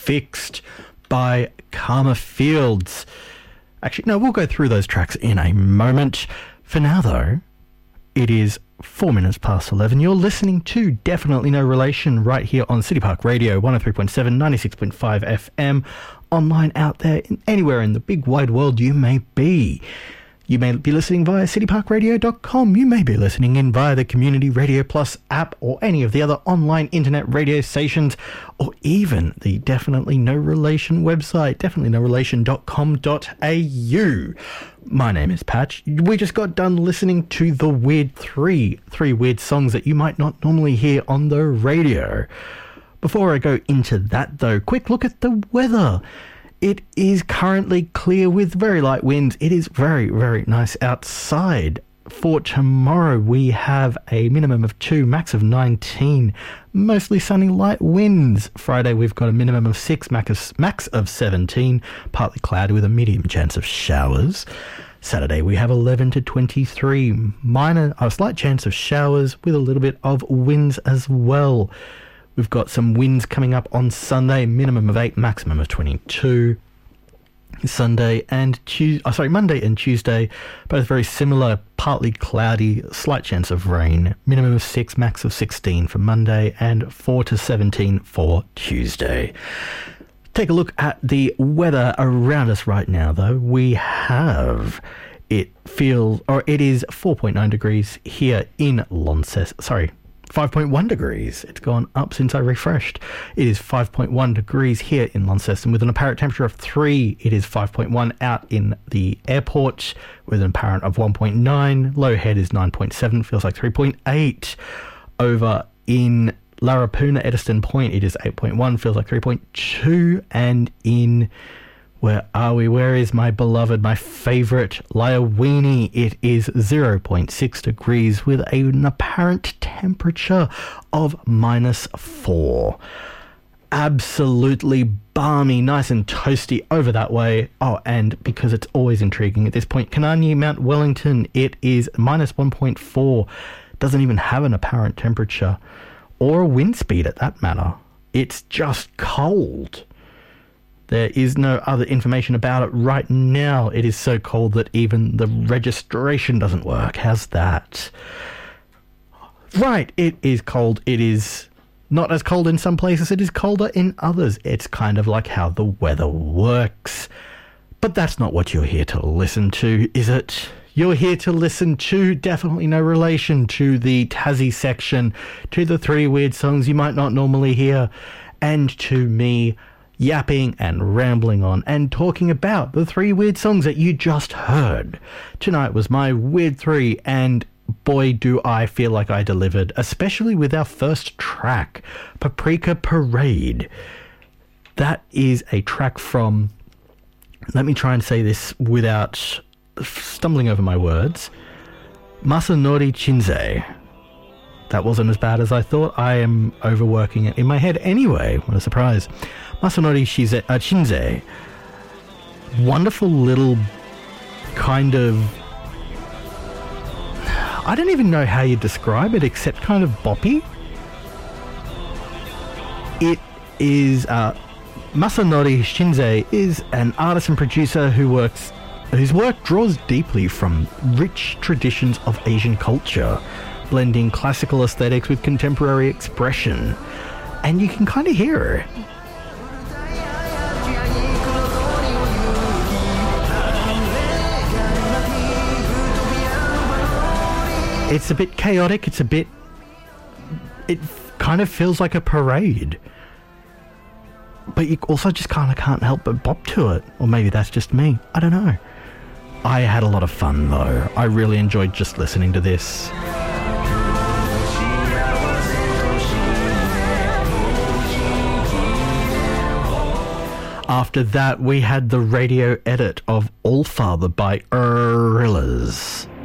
Fixed by Karma Fields. Actually, no, we'll go through those tracks in a moment. For now, though, it is 4 minutes past 11. You're listening to Definitely No Relation right here on City Park Radio, 103.7, 96.5 FM, online out there, anywhere in the big wide world you may be. You may be listening via cityparkradio.com. You may be listening in via the Community Radio Plus app or any of the other online internet radio stations, or even the Definitely No Relation website, definitelynorelation.com.au. My name is Patch. We just got done listening to The Weird Three weird songs that you might not normally hear on the radio. Before I go into that, though, quick look at the weather. It is currently clear with very light winds. It is very, very nice outside. For tomorrow, we have a minimum of 2, max of 19. Mostly sunny, light winds. Friday, we've got a minimum of 6, max of 17. Partly cloudy with a medium chance of showers. Saturday, we have 11 to 23. A slight chance of showers with a little bit of winds as well. We've got some winds coming up on Sunday, minimum of 8, maximum of 22. Monday and Tuesday, both very similar, partly cloudy, slight chance of rain, minimum of 6, max of 16 for Monday, and 4 to 17 for Tuesday. Take a look at the weather around us right now, though. We have... It is 4.9 degrees here in Launceston. 5.1 degrees. It's gone up since I refreshed. It is 5.1 degrees here in Launceston with an apparent temperature of 3. It is 5.1 out in the airport with an apparent of 1.9. Low head is 9.7. Feels like 3.8. Over in Larapuna, Ediston Point, it is 8.1. Feels like 3.2. And in... Where are we? Where is my beloved, my favourite Liawini? It is 0.6 degrees with an apparent temperature of -4. Absolutely balmy, nice and toasty over that way. Oh, and because it's always intriguing at this point, Kanani, Mount Wellington, it is -1.4. Doesn't even have an apparent temperature or a wind speed at that matter. It's just cold. There is no other information about it right now. It is so cold that even the registration doesn't work. How's that? Right, it is cold. It is not as cold in some places. It is colder in others. It's kind of like how the weather works. But that's not what you're here to listen to, is it? You're here to listen to Definitely No Relation, to the Tassie section, to the 3 weird songs you might not normally hear, and to me yapping and rambling on and talking about the 3 weird songs that you just heard. Tonight was my Weird 3, and boy do I feel like I delivered, especially with our first track, Paprika Parade. That is a track from, let me try and say this without stumbling over my words, Masanori Shinzei. That wasn't as bad as I thought. I am overworking it in my head anyway. What a surprise. Masanori Shinzei. Wonderful little kind of... I don't even know how you describe it except kind of boppy. It is... Masanori Shinzei is an artist and producer whose work draws deeply from rich traditions of Asian culture, blending classical aesthetics with contemporary expression. And you can kind of hear it. It's a bit chaotic, it kind of feels like a parade. But you also just kind of can't help but bop to it. Or maybe that's just me. I don't know. I had a lot of fun though. I really enjoyed just listening to this. After that, we had the radio edit of Allfather by Gorillaz.